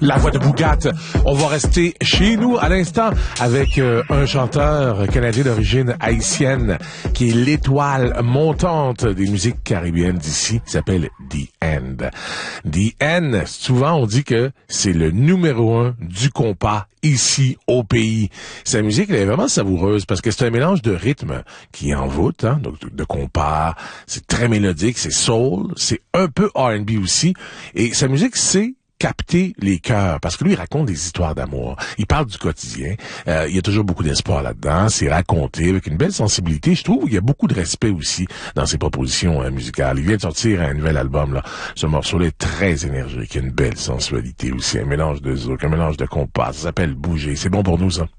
La voix de Bougat. On va rester chez nous à l'instant avec un chanteur canadien d'origine haïtienne qui est l'étoile montante des musiques caribéennes d'ici, qui s'appelle The End. The End, souvent on dit que c'est le numéro 1 du compas ici au pays. Sa musique, elle est vraiment savoureuse parce que c'est un mélange de rythmes qui envoûte, hein, donc de compas, c'est très mélodique, c'est soul, c'est un peu R&B aussi, et sa musique, c'est capter les cœurs, parce que lui, il raconte des histoires d'amour. Il parle du quotidien. Il y a toujours beaucoup d'espoir là-dedans. C'est raconté avec une belle sensibilité. Je trouve qu'il y a beaucoup de respect aussi dans ses propositions musicales. Il vient de sortir un nouvel album, là. Ce morceau-là est très énergique. Il y a une belle sensualité aussi. Un mélange de zouk, un mélange de compas. Ça s'appelle Bouger. C'est bon pour nous, ça.